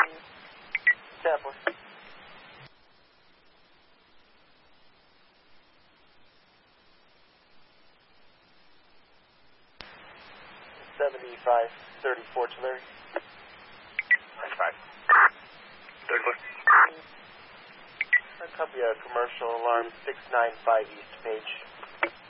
Tapper. 7534 Tulare. 95. 34. Copy a commercial alarm 695 East Page.